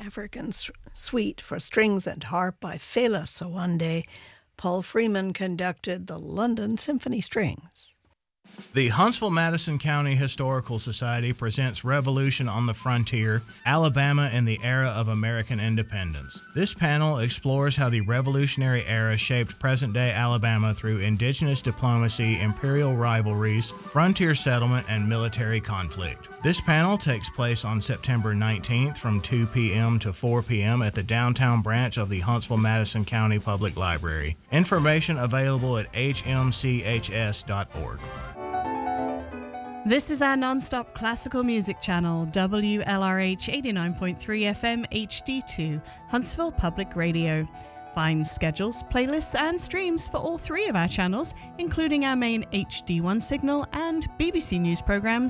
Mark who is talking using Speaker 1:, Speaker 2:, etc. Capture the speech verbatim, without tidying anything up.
Speaker 1: African Suite for Strings and Harp by Fela Sowande. Paul Freeman conducted the London Symphony Strings.
Speaker 2: The Huntsville-Madison County Historical Society presents Revolution on the Frontier, Alabama in the Era of American Independence. This panel explores how the Revolutionary era shaped present-day Alabama through indigenous diplomacy, imperial rivalries, frontier settlement, and military conflict. This panel takes place on September nineteenth from two p.m. to four p.m. at the downtown branch of the Huntsville-Madison County Public Library. Information available at h m c h s dot org.
Speaker 3: This is our non-stop classical music channel, W L R H eighty-nine point three F M H D two, Huntsville Public Radio. Find schedules, playlists and streams for all three of our channels, including our main H D one signal and B B C News programs